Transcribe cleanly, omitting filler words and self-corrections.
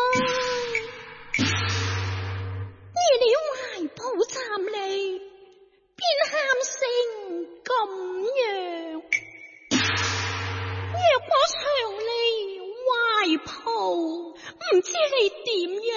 夜了懷抱站嚟，便喊成咁樣。若果長離懷抱，唔知你點